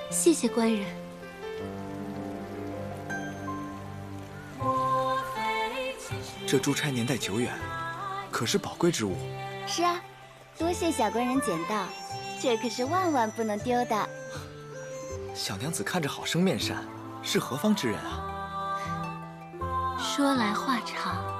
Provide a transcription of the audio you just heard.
谢谢官人。 这珠钗年代久远，可是宝贵之物。 是啊，多谢小官人捡到，这可是万万不能丢的。 小娘子看着好生面善，是何方之人啊？ 说来话长。